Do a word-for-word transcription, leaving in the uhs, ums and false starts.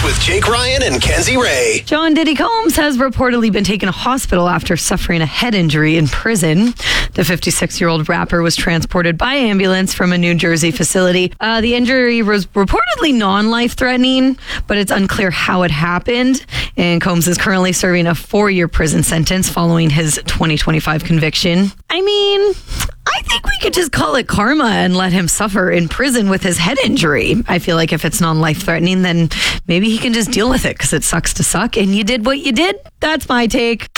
with Jake Ryan and Kenzie Ray. John Diddy Combs has reportedly been taken to hospital after suffering a head injury in prison. The fifty-six-year-old rapper was transported by ambulance from a New Jersey facility. Uh, the injury was reportedly non-life-threatening, but it's unclear how it happened. And Combs is currently serving a four-year prison sentence following his twenty twenty-five conviction. I mean, I think we could just call it karma and let him suffer in prison with his head injury. I feel like if it's non-life-threatening, then maybe he can just deal with it because it sucks to suck. And you did what you did. That's my take.